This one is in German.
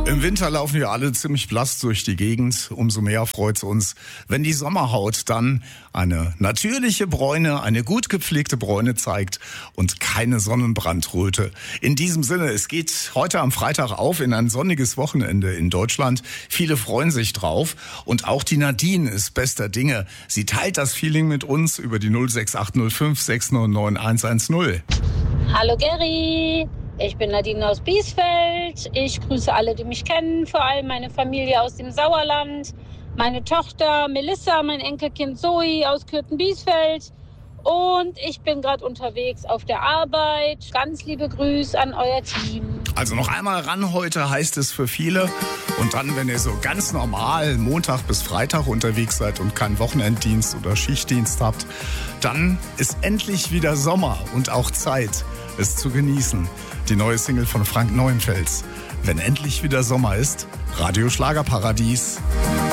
Im Winter laufen wir alle ziemlich blass durch die Gegend. Umso mehr freut es uns, wenn die Sommerhaut dann eine natürliche Bräune, eine gut gepflegte Bräune zeigt und keine Sonnenbrandröte. In diesem Sinne, es geht heute am Freitag auf in ein sonniges Wochenende in Deutschland. Viele freuen sich drauf und auch die Nadine ist bester Dinge. Sie teilt das Feeling mit uns über die 06805 699 110. Hallo Gary, ich bin Nadine aus Biesfeld. Ich grüße alle, die mich kennen, vor allem meine Familie aus dem Sauerland, meine Tochter Melissa, mein Enkelkind Zoe aus Kürten-Biesfeld. Und ich bin gerade unterwegs auf der Arbeit. Ganz liebe Grüße an euer Team. Also noch einmal ran heute heißt es für viele. Und dann, wenn ihr so ganz normal Montag bis Freitag unterwegs seid und keinen Wochenenddienst oder Schichtdienst habt, dann ist endlich wieder Sommer und auch Zeit, es zu genießen. Die neue Single von Frank Neuenfels. Wenn endlich wieder Sommer ist, Radio Schlagerparadies.